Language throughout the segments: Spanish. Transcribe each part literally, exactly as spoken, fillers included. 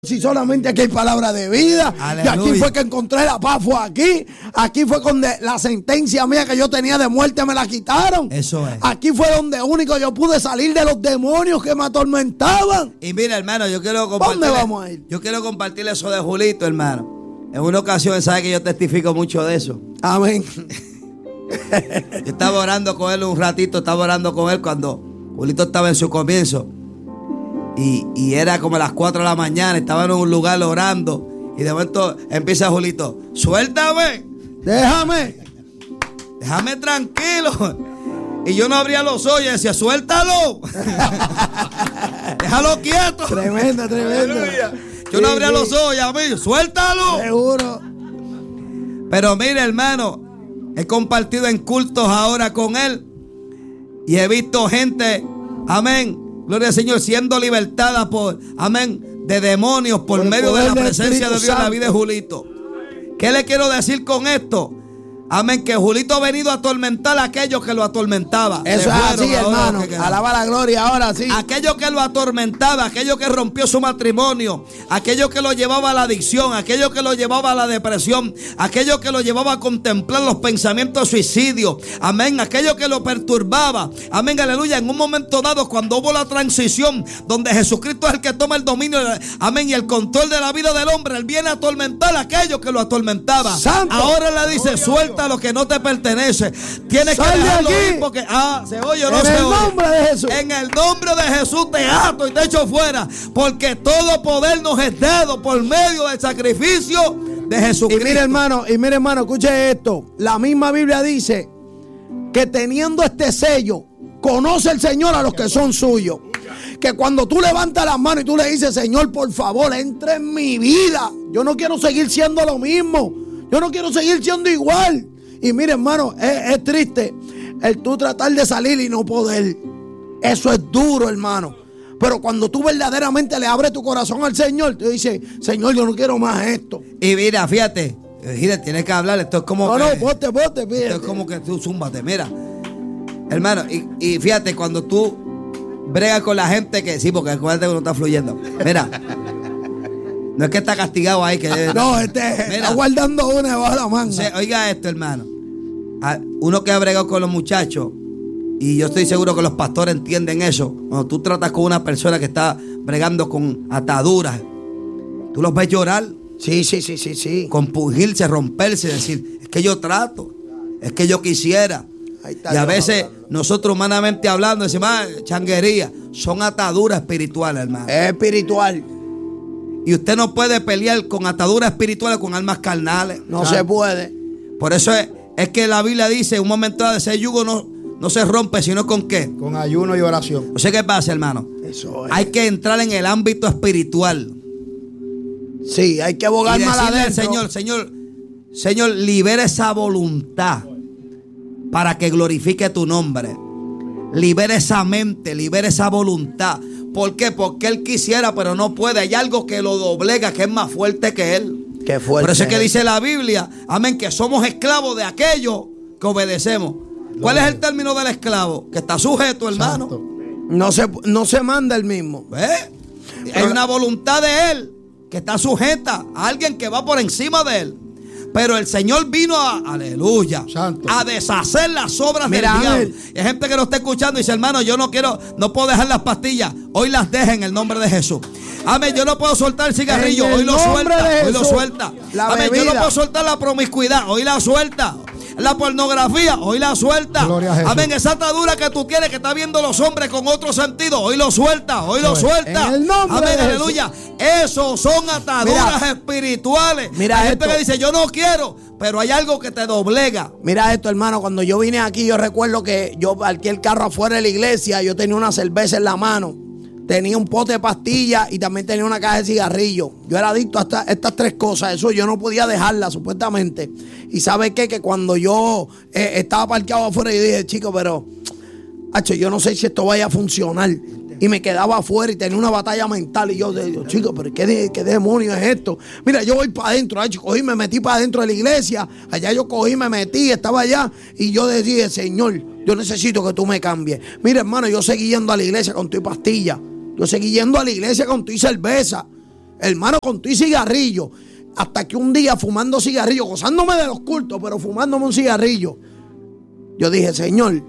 Si solamente aquí hay palabra de vida. Aleluya. Y aquí fue que encontré la paz, fue aquí. Aquí fue donde la sentencia mía que yo tenía de muerte me la quitaron. Eso es. Aquí fue donde único yo pude salir de los demonios que me atormentaban. Y mira, hermano, yo quiero compartir. ¿Dónde vamos a ir? Yo quiero compartir eso de Julito, hermano. En una ocasión, sabe que yo testifico mucho de eso. Amén. Yo estaba orando con él un ratito, estaba orando con él cuando Julito estaba en su comienzo. Y, y era como a las cuatro de la mañana, estaba en un lugar orando. Y de momento empieza Julito: suéltame, déjame, déjame tranquilo. Y yo no abría los ojos y decía: suéltalo, déjalo quieto. Tremendo, tremendo. Yo no abría sí, los ojos y a mí: suéltalo. Seguro. Pero mire, hermano, he compartido en cultos ahora con él y he visto gente, amén, gloria al Señor, siendo libertada por, amén, de demonios por, por medio de la presencia de Dios Santo en la vida de Julito. ¿Qué le quiero decir con esto? Amén, que Julito ha venido a atormentar a aquellos que lo atormentaban. Eso es así, hermano. Alaba la gloria ahora sí. Aquello que lo atormentaba, aquello que rompió su matrimonio, aquello que lo llevaba a la adicción, aquello que lo llevaba a la depresión, aquello que lo llevaba a contemplar los pensamientos de suicidio. Amén, aquello que lo perturbaba. Amén, aleluya. En un momento dado, cuando hubo la transición, donde Jesucristo es el que toma el dominio, amén, y el control de la vida del hombre, él viene a atormentar a aquello que lo atormentaba. Santo. Ahora le dice: suelta lo que no te pertenece. Tienes que dejarlo ir porque ah, se oye o no se oye. En el nombre de Jesús. En el nombre de Jesús te ato y te echo fuera, porque todo poder nos es dado por medio del sacrificio de Jesucristo. Y mire, hermano, y mire, hermano, escuche esto. La misma Biblia dice que teniendo este sello, conoce el Señor a los que son suyos. Que cuando tú levantas las manos y tú le dices: Señor, por favor, entra en mi vida. Yo no quiero seguir siendo lo mismo. Yo no quiero seguir siendo igual. Y mire, hermano, es, es triste el tú tratar de salir y no poder. Eso es duro, hermano. Pero cuando tú verdaderamente le abres tu corazón al Señor, tú dices: Señor, yo no quiero más esto. Y mira, fíjate, mira, tienes que hablar. Esto es como no, que, no, bote, bote, fíjate. Esto es como que tú zúmbate, mira. Hermano, y, y fíjate, cuando tú bregas con la gente que sí, porque acuérdate que no está fluyendo. Mira. No es que está castigado ahí. Que, no, este mira, está guardando una debajo de la manga. Se, oiga esto, hermano. Uno que ha bregado con los muchachos, y yo estoy seguro que los pastores entienden eso. Cuando tú tratas con una persona que está bregando con ataduras, tú los ves llorar. Sí, sí, sí, sí, sí. Compungirse, romperse, decir: es que yo trato, es que yo quisiera. Y a veces nosotros humanamente hablando decimos: ah, changuería. Son ataduras espirituales, hermano. Es espiritual. Y usted no puede pelear con ataduras espirituales con almas carnales. No ¿sabes? Se puede. Por eso es, es que la Biblia dice: un momento de ese yugo no, no se rompe, sino con qué. Con ayuno y oración. No sé qué pasa, hermano. Eso es. Hay que entrar en el ámbito espiritual. Sí, hay que abogar más adentro. Señor, Señor, Señor, libera esa voluntad para que glorifique tu nombre. Libera esa mente, libera esa voluntad. ¿Por qué? Porque él quisiera, pero no puede. Hay algo que lo doblega, que es más fuerte que él. Qué fuerte. Por eso es que dice la Biblia, amén, que somos esclavos de aquello que obedecemos. ¿Cuál es el término del esclavo? Que está sujeto, hermano. Santo. No se, no se manda el mismo. ¿Eh? Hay una voluntad de él que está sujeta a alguien que va por encima de él. Pero el Señor vino a, aleluya, Santo, a deshacer las obras Mira, del diablo. Y hay gente que lo está escuchando y dice: hermano, yo no quiero, no puedo dejar las pastillas. Hoy las deje en el nombre de Jesús. Amén, yo no puedo soltar el cigarrillo. Hoy lo suelta, hoy lo suelta. Amén, yo no puedo soltar la promiscuidad. Hoy la suelta. La pornografía, hoy la suelta. Amén, esa atadura que tú tienes, que está viendo los hombres con otro sentido, hoy lo suelta, hoy lo suelta. En el nombre Amén, de aleluya. Esos son ataduras mira, espirituales. Mira, hay esto. gente que dice: yo no quiero, pero hay algo que te doblega. Mira esto, hermano, cuando yo vine aquí, yo recuerdo que yo parqué el carro afuera de la iglesia, yo tenía una cerveza en la mano, tenía un pote de pastillas y también tenía una caja de cigarrillos. Yo era adicto a esta, estas tres cosas. Eso yo no podía dejarlas, supuestamente. Y ¿sabe qué? Que cuando yo eh, estaba parqueado afuera, yo dije: chico, pero hacho, yo no sé si esto vaya a funcionar. Y me quedaba afuera y tenía una batalla mental. Y yo digo: chico, pero ¿qué, qué demonio es esto? Mira, yo voy para adentro. Cogí, me metí para adentro de la iglesia. Allá yo cogí, me metí, estaba allá. Y yo decía: Señor, yo necesito que tú me cambies. Mira, hermano, yo seguí yendo a la iglesia con tu pastilla. Yo seguí yendo a la iglesia con tu cerveza. hermano, con tu y cigarrillo. Hasta que un día fumando cigarrillo, gozándome de los cultos, pero fumándome un cigarrillo, yo dije, Señor,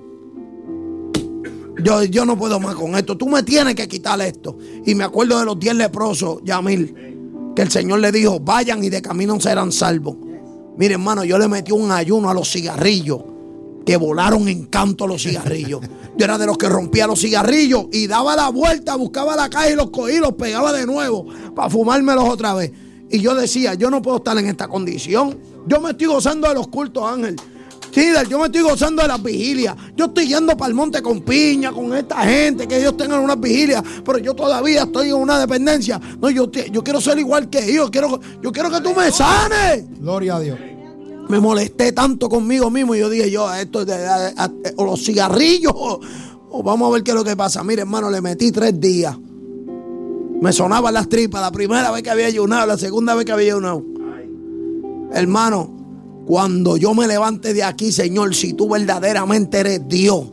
yo, yo no puedo más con esto. Tú me tienes que quitar esto. Y me acuerdo de los diez leprosos, Yamil, que el Señor le dijo, vayan y de camino serán salvos. Mire, hermano, yo le metí un ayuno a los cigarrillos, que volaron en canto los cigarrillos. Yo era de los que rompía los cigarrillos y daba la vuelta, buscaba la caja y los cogí y los pegaba de nuevo para fumármelos otra vez. Y yo decía, yo no puedo estar en esta condición. Yo me estoy gozando de los cultos, Ángel. Sí, yo me estoy gozando de las vigilias. Yo estoy yendo para el monte con piña, con esta gente, que ellos tengan unas vigilias, pero yo todavía estoy en una dependencia. No, yo, yo quiero ser igual que ellos. Quiero, yo quiero que tú me sanes. Gloria a Dios. Me molesté tanto conmigo mismo y yo dije, yo, esto de, de, de, de o los cigarrillos, o, o vamos a ver qué es lo que pasa. Mire, hermano, le metí tres días. Me sonaban las tripas, la primera vez que había ayunado, la segunda vez que había ayunado. Hermano, cuando yo me levante de aquí, Señor, si tú verdaderamente eres Dios,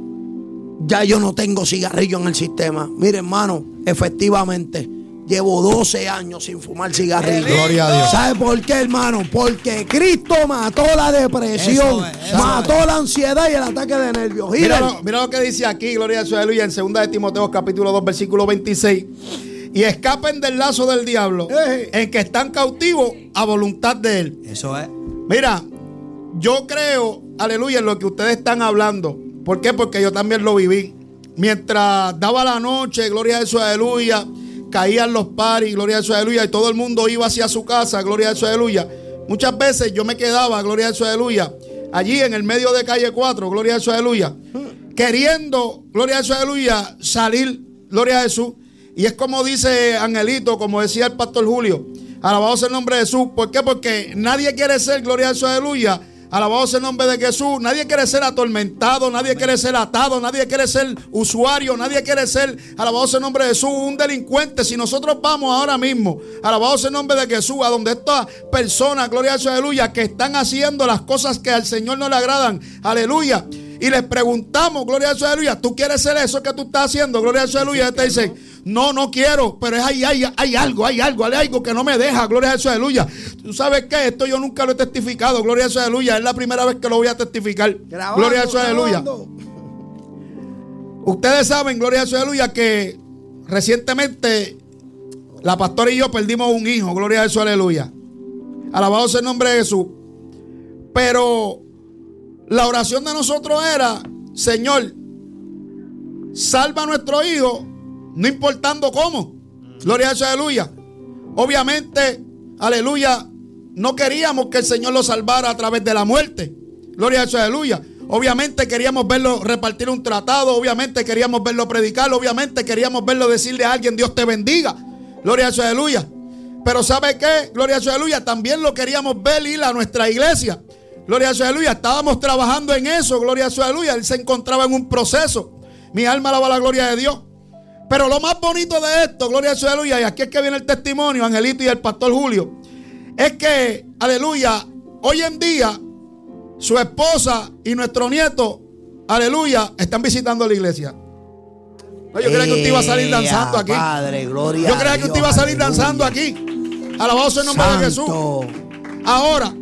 ya yo no tengo cigarrillo en el sistema. Mire, hermano, efectivamente, llevo doce años sin fumar cigarrillo. Gloria a Dios. ¿Sabe por qué, hermano? Porque Cristo mató la depresión, Eso es, eso mató es. la ansiedad y el ataque de nervios. Mira lo, mira lo que dice aquí, gloria a Dios, aleluya, en segunda de Timoteo capítulo dos, versículo veintiséis. Y escapen del lazo del diablo, Ey. en que están cautivos a voluntad de él. Eso es. Mira, yo creo, aleluya, en lo que ustedes están hablando. ¿Por qué? Porque yo también lo viví. Mientras daba la noche, gloria a Dios, aleluya, caían los paris, gloria a Dios, aleluya, y todo el mundo iba hacia su casa, gloria a Dios, aleluya. Muchas veces yo me quedaba, gloria a Dios, aleluya, allí en el medio de calle cuatro, gloria a Dios, aleluya, queriendo, gloria a Dios, aleluya, salir, gloria a Jesús. Y es como dice Angelito, como decía el pastor Julio, alabado sea el nombre de Jesús. ¿Por qué? Porque nadie quiere ser, gloria a Dios, aleluya, alabado sea el nombre de Jesús. Nadie quiere ser atormentado, nadie quiere ser atado, nadie quiere ser usuario, nadie quiere ser, alabado sea el nombre de Jesús, un delincuente. Si nosotros vamos ahora mismo, alabado sea el nombre de Jesús, a donde estas personas, gloria a Dios, aleluya, que están haciendo las cosas que al Señor no le agradan, aleluya, y les preguntamos, gloria a Dios, aleluya, ¿tú quieres ser eso que tú estás haciendo? Gloria a Dios, aleluya. Te dicen, no, no quiero, pero es ahí, hay, hay algo, hay algo, hay algo que no me deja, gloria a Dios, aleluya. ¿Tú sabes qué? Esto yo nunca lo he testificado, gloria a Dios, aleluya. Es la primera vez que lo voy a testificar. Grabando, Gloria a Dios, aleluya. grabando. Ustedes saben, gloria a Dios, aleluya, que recientemente la pastora y yo perdimos un hijo, gloria a Dios, aleluya. Alabado sea el nombre de Jesús. Pero la oración de nosotros era, Señor, salva a nuestro hijo, no importando cómo. Gloria a Dios, aleluya. Obviamente, aleluya, no queríamos que el Señor lo salvara a través de la muerte. Gloria a Dios, aleluya. Obviamente queríamos verlo repartir un tratado, obviamente queríamos verlo predicar, obviamente queríamos verlo decirle a alguien, Dios te bendiga. Gloria a Dios, aleluya. Pero ¿sabe qué? Gloria a Dios, aleluya. También lo queríamos ver ir a nuestra iglesia. Gloria a Dios, aleluya. Estábamos trabajando en eso, gloria a Dios, aleluya. Él se encontraba en un proceso. Mi alma alaba la gloria de Dios. Pero lo más bonito de esto, gloria a Dios, aleluya, y aquí es que viene el testimonio, Angelito y el pastor Julio, es que, aleluya, hoy en día su esposa y nuestro nieto, aleluya, están visitando la iglesia. No, yo creía que usted iba a salir danzando aquí. Padre, gloria Yo creía a que usted Dios, iba a salir aleluya. danzando aquí. Alabado sea el nombre de Jesús. Santo. Ahora,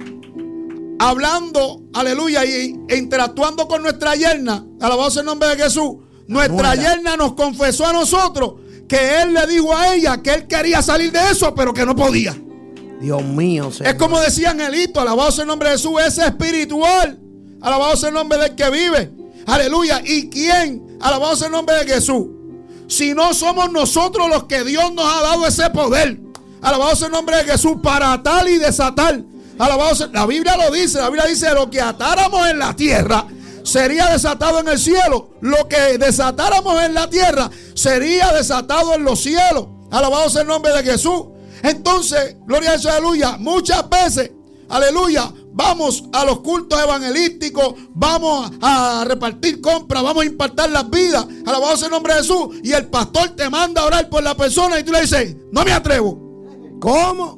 hablando, aleluya, y, e interactuando con nuestra yerna, alabado sea el nombre de Jesús. Nuestra Nuera. yerna nos confesó a nosotros que él le dijo a ella que él quería salir de eso, pero que no podía. Dios mío, Señor. Es como decía Angelito, alabado sea el nombre de Jesús, es espiritual. Alabado sea el nombre del que vive. Aleluya. ¿Y quién? Alabado sea el nombre de Jesús. Si no somos nosotros los que Dios nos ha dado ese poder. Alabado sea el nombre de Jesús para atar y desatar. Alabado sea. La Biblia lo dice. La Biblia dice lo que atáramos en la tierra sería desatado en el cielo. Lo que desatáramos en la tierra sería desatado en los cielos. Alabado sea el nombre de Jesús. Entonces, gloria a Dios, aleluya. Muchas veces, aleluya, vamos a los cultos evangelísticos, vamos a repartir compras, vamos a impactar las vidas. Alabado sea el nombre de Jesús. Y el pastor te manda a orar por la persona y tú le dices, no me atrevo. ¿Cómo?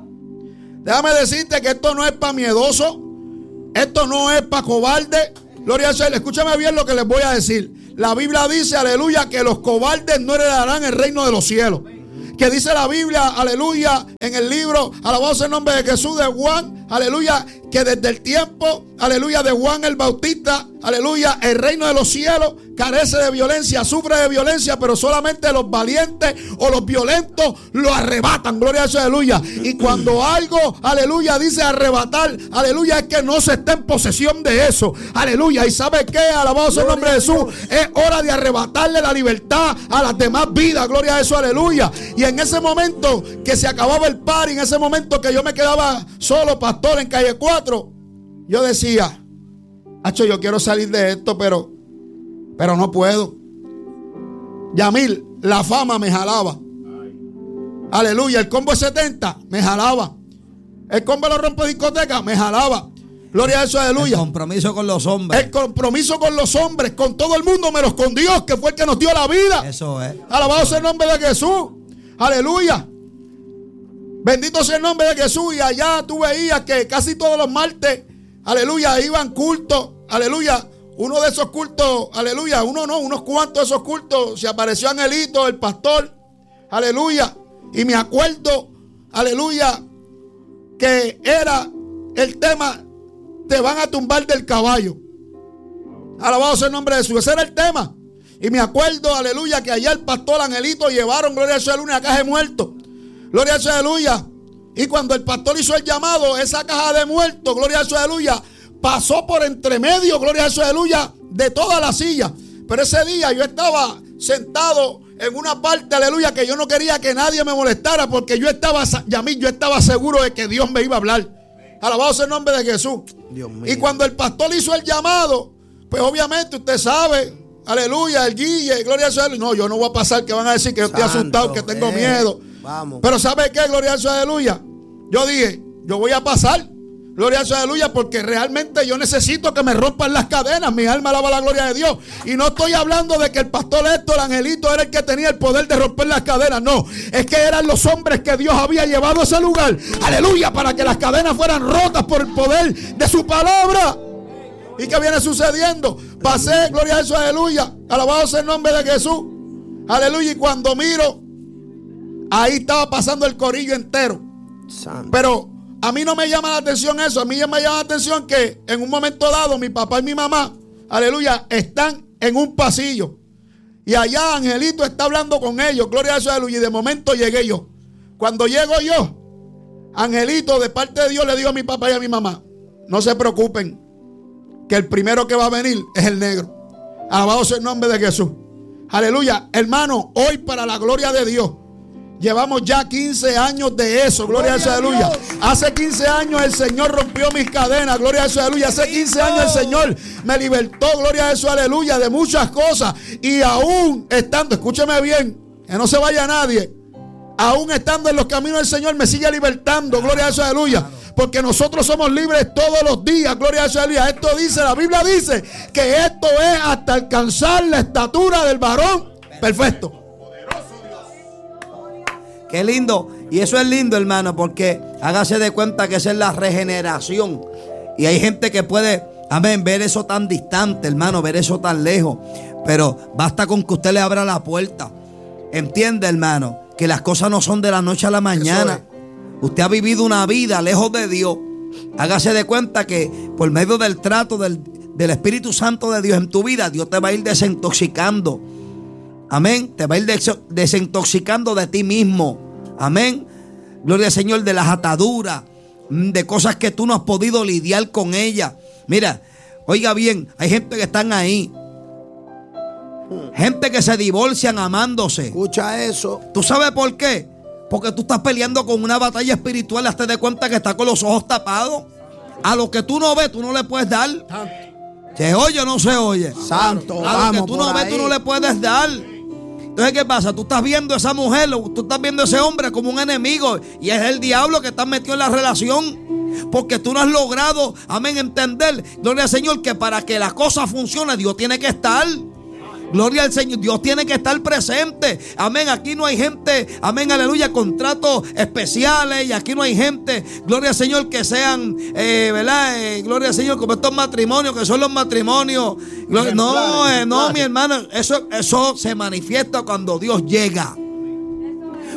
Déjame decirte que esto no es para miedoso. Esto no es para cobarde. Gloria a Dios. Escúchame bien lo que les voy a decir. La Biblia dice, aleluya, que los cobardes no heredarán el reino de los cielos. que dice la Biblia, aleluya, en el libro, alabado sea el nombre de Jesús, de Juan, aleluya, que desde el tiempo, aleluya, de Juan el Bautista, aleluya, el reino de los cielos carece de violencia, sufre de violencia, pero solamente los valientes o los violentos lo arrebatan, gloria a Dios, aleluya. Y cuando algo, aleluya, dice arrebatar, aleluya, es que no se está en posesión de eso, aleluya. ¿Y sabe qué? Alabado sea el nombre de Jesús, es hora de arrebatarle la libertad a las demás vidas, gloria a Dios, aleluya. Y en ese momento que se acababa el party, en ese momento que yo me quedaba solo, pastor, en calle cuatro, yo decía, hacho, yo quiero salir de esto, pero Pero no puedo. Yamil, la fama me jalaba. Aleluya. El combo de setenta me jalaba. El combo de los rompediscotecas me jalaba. Gloria a Dios, aleluya. El compromiso con los hombres. El compromiso con los hombres, con todo el mundo, menos con Dios, que fue el que nos dio la vida. Eso es. Alabado sea el nombre de Jesús. Aleluya. Bendito sea el nombre de Jesús. Y allá tú veías que casi todos los martes, aleluya, iban cultos. Aleluya. Uno de esos cultos, aleluya, uno no, unos cuantos de esos cultos, se apareció Angelito, el pastor, aleluya. Y me acuerdo, aleluya, que era el tema, te van a tumbar del caballo. Alabado sea el nombre de Jesús, ese era el tema. Y me acuerdo, aleluya, que allá el pastor Angelito llevaron, gloria a Dios, una caja de muertos. Gloria a Dios, aleluya. Y cuando el pastor hizo el llamado, esa caja de muertos, gloria a Dios, aleluya, pasó por entre medio, gloria a Dios, aleluya, de toda la silla. Pero ese día yo estaba sentado en una parte, aleluya, que yo no quería que nadie me molestara, porque yo estaba, Yamil, yo estaba seguro de que Dios me iba a hablar. Alabado sea el nombre de Jesús. Dios mío. Y cuando el pastor hizo el llamado, pues obviamente usted sabe, aleluya, el guille, gloria a Dios, no, yo no voy a pasar, que van a decir que yo estoy Santo, asustado, que tengo eh, miedo. Vamos. Pero ¿sabe qué? Gloria a Dios, aleluya. Yo dije, yo voy a pasar. Gloria a Dios, aleluya, porque realmente yo necesito que me rompan las cadenas. Mi alma alaba la gloria de Dios. Y no estoy hablando de que el pastor Héctor, el Angelito, era el que tenía el poder de romper las cadenas. No, es que eran los hombres que Dios había llevado a ese lugar. Aleluya, para que las cadenas fueran rotas por el poder de su palabra. ¿Y qué viene sucediendo? Pasé, gloria a Dios, aleluya. Alabado sea el nombre de Jesús. Aleluya, y cuando miro, ahí estaba pasando el corillo entero. Santo. Pero a mí no me llama la atención eso. A mí me llama la atención que en un momento dado mi papá y mi mamá, aleluya, están en un pasillo. Y allá Angelito está hablando con ellos. Gloria a Dios, aleluya. Y de momento llegué yo. Cuando llego yo, Angelito, de parte de Dios, le digo a mi papá y a mi mamá, no se preocupen, que el primero que va a venir es el negro. Alabado sea el nombre de Jesús. Aleluya. Hermano, hoy para la gloria de Dios, llevamos ya quince años de eso, gloria a Dios, aleluya. Hace quince años el Señor rompió mis cadenas, gloria a Dios, aleluya. Hace quince años el Señor me libertó, gloria a Dios, aleluya, de muchas cosas. Y aún estando, escúcheme bien, que no se vaya nadie, aún estando en los caminos del Señor me sigue libertando, gloria a Dios, aleluya. Porque nosotros somos libres todos los días, gloria a Dios, aleluya. Esto dice, la Biblia dice que esto es hasta alcanzar la estatura del varón perfecto. Qué lindo. Y eso es lindo, hermano, porque hágase de cuenta que esa es la regeneración. Y hay gente que puede, amén, ver eso tan distante, hermano, ver eso tan lejos. Pero basta con que usted le abra la puerta. Entiende, hermano, que las cosas no son de la noche a la mañana. Usted ha vivido una vida lejos de Dios. Hágase de cuenta que por medio del trato del, del Espíritu Santo de Dios en tu vida, Dios te va a ir desintoxicando. Amén. Te va a ir desintoxicando de ti mismo. Amén. Gloria al Señor, de las ataduras, de cosas que tú no has podido lidiar con ellas. Mira, oiga bien, hay gente que están ahí. Gente que se divorcian amándose. Escucha eso. ¿Tú sabes por qué? Porque tú estás peleando con una batalla espiritual. Hazte de cuenta que estás con los ojos tapados. A lo que tú no ves, tú no le puedes dar. ¿Se oye o no se oye? Santo, a lo vamos que tú no ves, ahí. tú no le puedes dar. Entonces, ¿qué pasa? Tú estás viendo a esa mujer, tú estás viendo a ese hombre como un enemigo. Y es el diablo que está metido en la relación. Porque tú no has logrado, amén, entender, gloria al Señor, que para que la cosa funcione, Dios tiene que estar. Gloria al Señor, Dios tiene que estar presente. Amén, aquí no hay gente, amén, aleluya, contratos especiales. Y aquí no hay gente, gloria al Señor, que sean, eh, ¿verdad? Eh, gloria al Señor, como estos matrimonios, que son los matrimonios. Gloria, no, eh, no, mi hermano, eso, eso se manifiesta cuando Dios llega.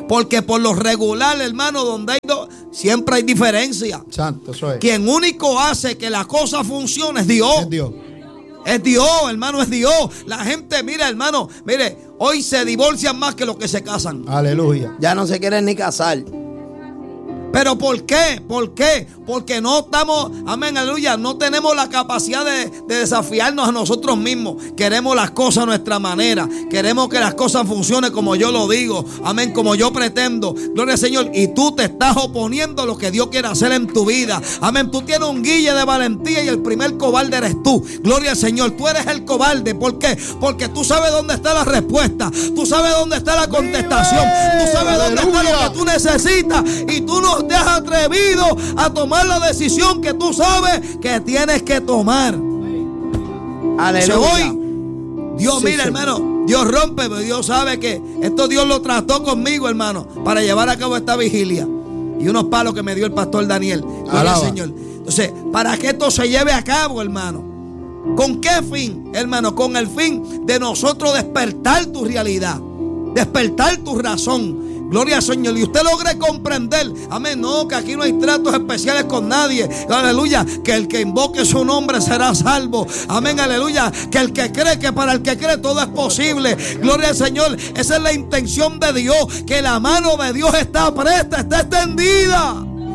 Porque por lo regular, hermano, donde hay dos, siempre hay diferencia. Santo, eso es. Quien único hace que la cosa funcione es Dios. Es Dios. Es Dios, hermano, es Dios. La gente, mira, hermano, mire, hoy se divorcian más que los que se casan. Aleluya. Ya no se quieren ni casar. ¿Pero por qué? ¿Por qué? Porque no estamos, amén, aleluya, no tenemos la capacidad de, de desafiarnos a nosotros mismos. Queremos las cosas a nuestra manera. Queremos que las cosas funcionen como yo lo digo. Amén, como yo pretendo. Gloria al Señor. Y tú te estás oponiendo a lo que Dios quiere hacer en tu vida. Amén, tú tienes un guille de valentía y el primer cobarde eres tú. Gloria al Señor. Tú eres el cobarde. ¿Por qué? Porque tú sabes dónde está la respuesta. Tú sabes dónde está la contestación. Tú sabes dónde está lo que tú necesitas. Y tú no te has atrevido a tomar la decisión que tú sabes que tienes que tomar. Aleluya. Hoy, Dios, Sí, mira, sí. hermano, Dios rompe, pero Dios sabe que esto Dios lo trató conmigo, hermano, para llevar a cabo esta vigilia. Y unos palos que me dio el pastor Daniel. Gloria al Alaba. Señor. Entonces, para que esto se lleve a cabo, hermano, ¿con qué fin, hermano? Con el fin de nosotros despertar tu realidad, despertar tu razón. Gloria al Señor. Y usted logre comprender, amén, no, que aquí no hay tratos especiales con nadie. Aleluya. Que el que invoque su nombre será salvo. Amén, aleluya. Que el que cree, que para el que cree todo es posible. Gloria al Señor. Esa es la intención de Dios. Que la mano de Dios está presta, está extendida.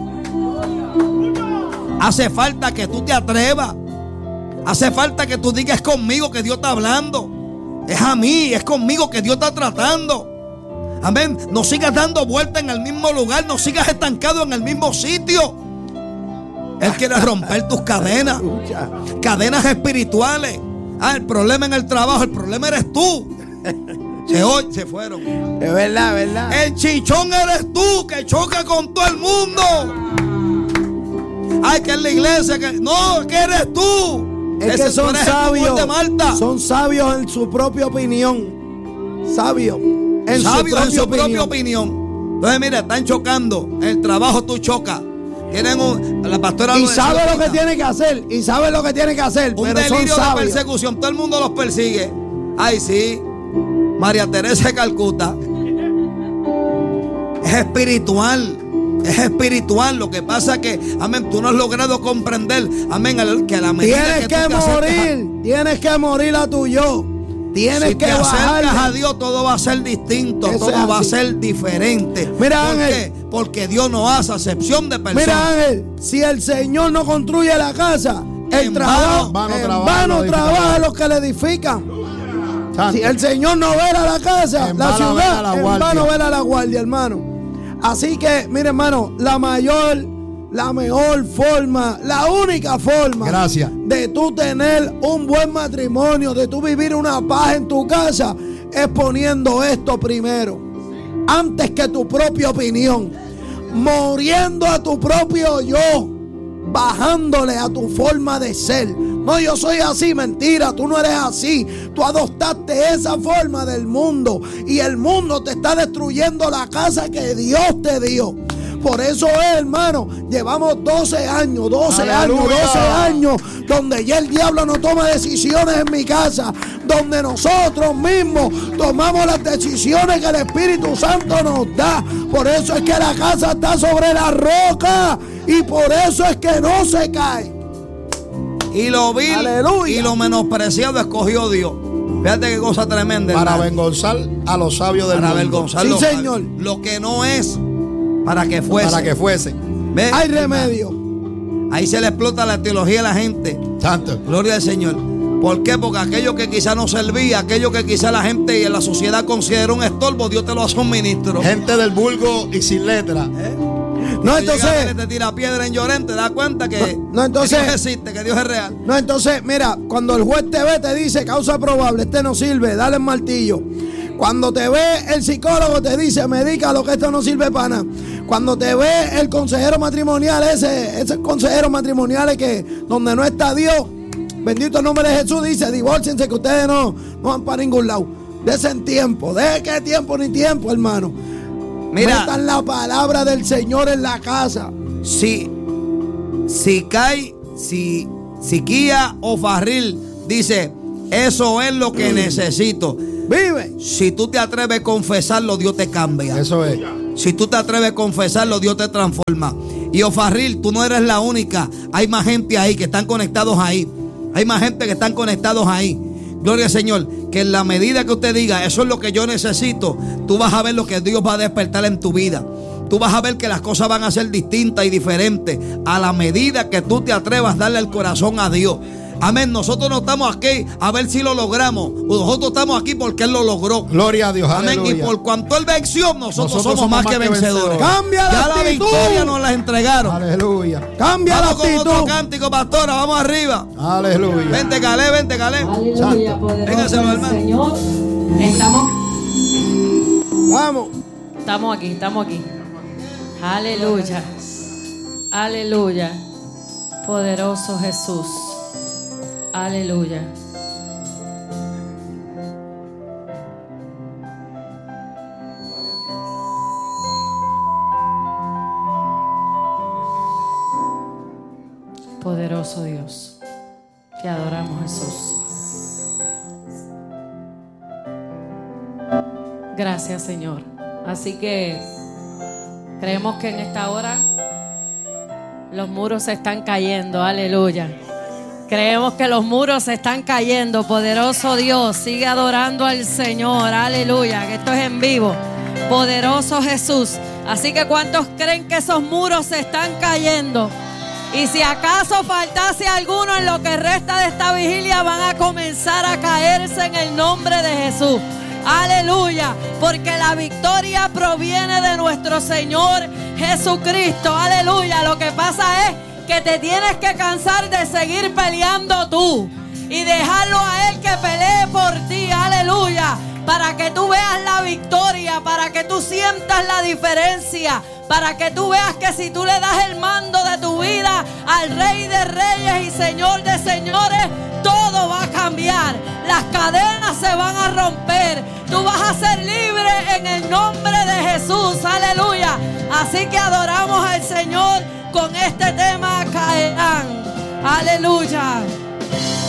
Hace falta que tú te atrevas. Hace falta que tú digas, es conmigo que Dios está hablando. Es a mí, es conmigo que Dios está tratando. Amén. No sigas dando vueltas en el mismo lugar. No sigas estancado en el mismo sitio. Él quiere romper tus cadenas. Cadenas espirituales. Ah, el problema en el trabajo. El problema eres tú. Se, hoy, se fueron. Es verdad, es verdad. El chichón eres tú que choca con todo el mundo. Ay, que es la iglesia. Que... No, que eres tú. Es Ese que son tú eres el tumor sabios. de Malta. Son sabios en su propia opinión. Sabios. En Sabios su en su propia opinión. opinión. Entonces, mira, están chocando. En el trabajo tú chocas. Tienen un. La pastora Y lo sabe decía lo que ahorita, tiene que hacer. Y sabe lo que tiene que hacer. un Pero son delirio de sabios. persecución. Todo el mundo los persigue. Ay, sí. María Teresa de Calcuta. Es espiritual. Es espiritual. Lo que pasa es que, amén, tú no has logrado comprender, amén, que a la medida Tienes que, que, tú te acercas morir. Tienes que morir a tu yo. Tienes si que te acercas a bajarle. Dios, todo va a ser distinto, Eso todo es va a así. ser diferente. Mira, ¿Por Ángel. qué? Porque Dios no hace acepción de personas. Mira, Ángel, si el Señor no construye la casa, el En trabajo, vano en trabaja vano los trabaja los que le edifican. Santo. Si el Señor no vela la casa, En la vano ciudad, vela la en guardia. vano vela la guardia, hermano. Así que, mire, hermano, la mayor, la mejor forma, la única forma Gracias. de tú tener un buen matrimonio, de tú vivir una paz en tu casa, es poniendo esto primero, antes que tu propia opinión, muriendo a tu propio yo, bajándole a tu forma de ser. No, yo soy así, mentira, tú no eres así. Tú adoptaste esa forma del mundo y el mundo te está destruyendo la casa que Dios te dio. Por eso es, hermano, llevamos doce años, doce años, Aleluya. doce años, donde ya el diablo no toma decisiones en mi casa, donde nosotros mismos tomamos las decisiones que el Espíritu Santo nos da. Por eso es que la casa está sobre la roca y por eso es que no se cae. Y lo vil Aleluya. y lo menospreciado escogió Dios. Fíjate qué cosa tremenda. Para hermano. avergonzar a los sabios del Para mundo. avergonzar Sí, los señor. sabios. Lo que no es para que fuese. Para que fuesen. ¿Ve? Hay remedio. Ahí se le explota la teología a la gente. Santo. Gloria al Señor. ¿Por qué? Porque aquello que quizá no servía, aquello que quizá la gente y en la sociedad consideró un estorbo, Dios te lo hace un ministro. Gente del vulgo y sin letra. No, Si llega entonces, alguien y te tira piedra en Llorente, te das cuenta que, No, no, entonces- que Dios existe, que Dios es real. no, entonces, mira, cuando el juez te ve, te dice causa probable, este no sirve, dale el martillo. Cuando te ve el psicólogo, te dice, medícalo, que esto no sirve para nada. Cuando te ve el consejero matrimonial, ese, ese consejero matrimonial es que donde no está Dios, bendito el nombre de Jesús, dice, divórciense, que ustedes no, no van para ningún lado. Desen tiempo, deje que tiempo ni tiempo, hermano. Mira, Metan la palabra del Señor en la casa. si, si cae, si, si Kia o Farril dice, eso es lo que necesito. Vive. Si tú te atreves a confesarlo, Dios te cambia. Eso es. Si tú te atreves a confesarlo, Dios te transforma. Y Ofarril, tú no eres la única. Hay más gente ahí que están conectados ahí. Hay más gente que están conectados ahí. Gloria al Señor. Que en la medida que usted diga, eso es lo que yo necesito, tú vas a ver lo que Dios va a despertar en tu vida. Tú vas a ver que las cosas van a ser distintas y diferentes a la medida que tú te atrevas a darle el corazón a Dios. Amén. Nosotros no estamos aquí a ver si lo logramos. Nosotros estamos aquí porque Él lo logró. Gloria a Dios. Amén. Aleluya. Y por cuanto Él venció, nosotros, nosotros somos, somos más que vencedores. Cambia la ya actitud. La victoria nos la entregaron. Aleluya. Cambia vamos la actitud. con otro cántico, pastora. Vamos arriba. Aleluya. Vente, Calé, vente, Calé. Aleluya, poderoso Véngaselo, el hermano. Señor. Estamos, Vamos. estamos aquí, estamos aquí. Aleluya. Aleluya. Poderoso Jesús. Aleluya. Poderoso Dios. Te adoramos, Jesús. Gracias, Señor. Así que creemos que en esta hora los muros se están cayendo. Aleluya. Creemos que los muros se están cayendo. Poderoso Dios, sigue adorando al Señor. Aleluya, que esto es en vivo. Poderoso Jesús. Así que ¿cuántos creen que esos muros se están cayendo? Y si acaso faltase alguno en lo que resta de esta vigilia, van a comenzar a caerse en el nombre de Jesús. Aleluya, porque la victoria proviene de nuestro Señor Jesucristo. Aleluya, lo que pasa es que te tienes que cansar de seguir peleando tú y dejarlo a Él que pelee por ti. Aleluya, para que tú veas la victoria, para que tú sientas la diferencia, para que tú veas que si tú le das el mando de tu vida al Rey de Reyes y Señor de Señores, todo va a cambiar. Las cadenas se van a romper. Tú vas a ser libre en el nombre de Jesús. Aleluya. Así que adoramos al